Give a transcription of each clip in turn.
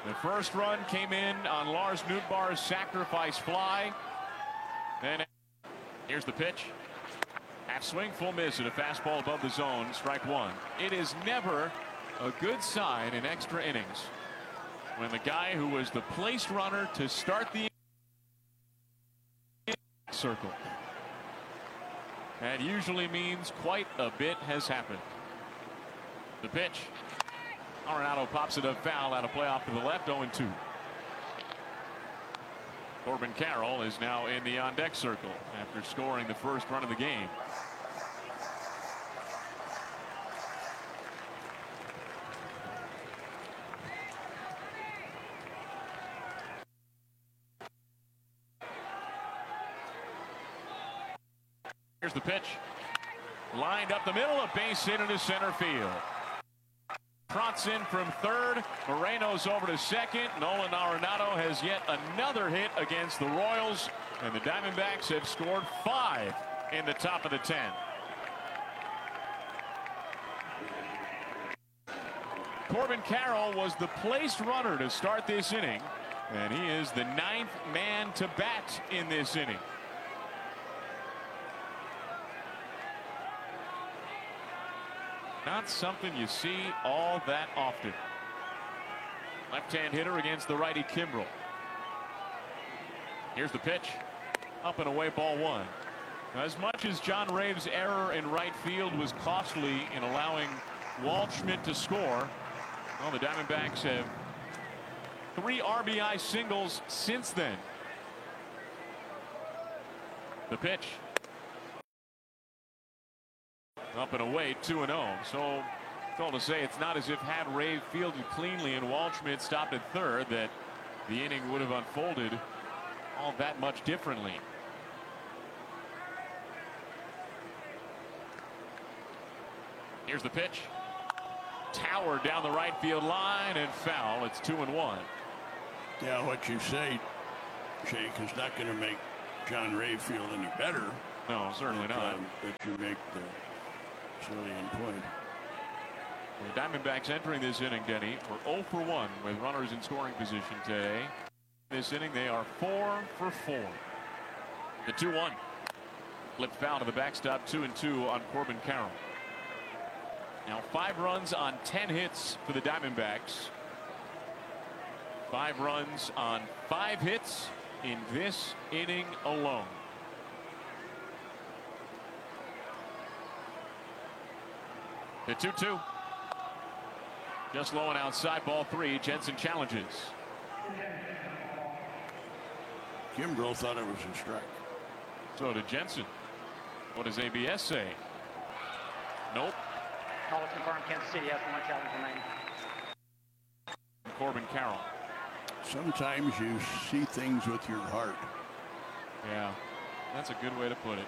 The first run came in on Lars Nootbaar's sacrifice fly. Then here's the pitch. Half swing, full miss, and a fastball above the zone, strike one. It is never a good sign in extra innings when the guy who was the placed runner to start the circle. That usually means quite a bit has happened. The pitch. Arenado pops it up foul out of play off to the left, 0-2. Corbin Carroll is now in the on-deck circle after scoring the first run of the game. Here's the pitch. Lined up the middle, a base hit into center field. Trots in from third. Moreno's over to second. Nolan Arenado has yet another hit against the Royals, and the Diamondbacks have scored 5 in the top of the 10. Corbin Carroll was the placed runner to start this inning, and he is the 9th man to bat in this inning. Not something you see all that often. Left-hand hitter against the righty Kimbrel. Here's the pitch. Up and away, ball one. As much as John Rave's error in right field was costly in allowing Waldschmidt to score, well, the Diamondbacks have 3 RBI singles since then. The pitch. Up and away, 2-0. So, it's all to say it's not as if had Rave fielded cleanly and Waldschmidt stopped at third that the inning would have unfolded all that much differently. Here's the pitch. Towered down the right field line and foul. It's 2-1. Yeah, what you say, Jake, is not going to make John Rave feel any better. No, certainly not. But you make the salient point. The Diamondbacks entering this inning, Denny, were 0 for 1 with runners in scoring position today. This inning, they are 4 for 4. The 2-1. Flipped foul to the backstop, 2-2 on Corbin Carroll. Now 5 runs on 10 hits for the Diamondbacks. 5 runs on 5 hits in this inning alone. The 2-2. Just low and outside, ball 3. Jensen challenges. Kimbrel thought it was a strike. So did Jensen. What does ABS say? Nope. Call it confirmed. Kansas City has 1 challenge remaining. Corbin Carroll. Sometimes you see things with your heart. Yeah, that's a good way to put it.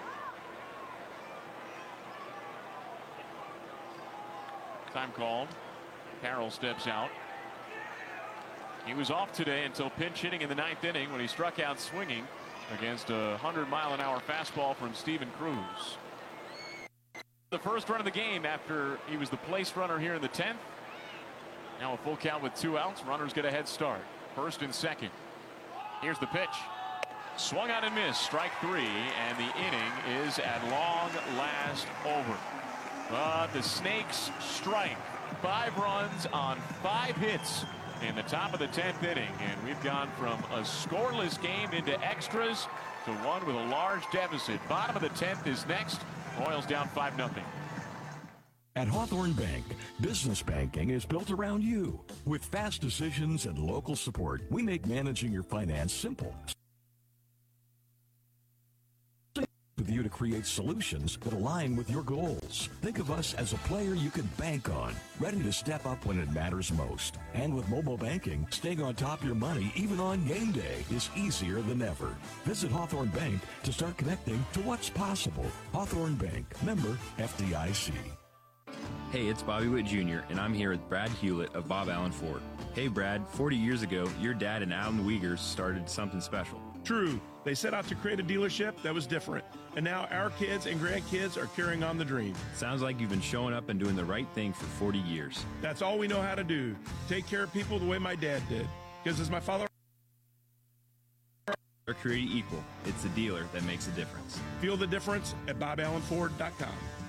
Time called. Carroll steps out. He was off today until pinch hitting in the 9th inning when he struck out swinging against a 100-mile-an-hour fastball from Steven Cruz. The first run of the game after he was the place runner here in the 10th. Now a full count with 2 outs. Runners get a head start. First and second. Here's the pitch. Swung out and missed. Strike 3, and the inning is at long last over. But the Snakes strike 5 runs on 5 hits in the top of the 10th inning, and we've gone from a scoreless game into extras to one with a large deficit. Bottom of the 10th is next. Royals down 5-0. At Hawthorne Bank, business banking is built around you. With fast decisions and local support, we make managing your finance simple. With you to create solutions that align with your goals. Think of us as a player you can bank on, ready to step up when it matters most. And with mobile banking, staying on top of your money even on game day is easier than ever. Visit Hawthorne Bank to start connecting to what's possible. Hawthorne Bank, member FDIC. Hey, it's Bobby Witt Jr., and I'm here with Brad Hewlett of Bob Allen Ford. Hey, Brad, 40 years ago, your dad and Alan Wiegers started something special. True. They set out to create a dealership that was different. And now our kids and grandkids are carrying on the dream. Sounds like you've been showing up and doing the right thing for 40 years. That's all we know how to do. Take care of people the way my dad did. Because as my father Are created equal. It's the dealer that makes a difference. feel the difference at BobAllenFord.com.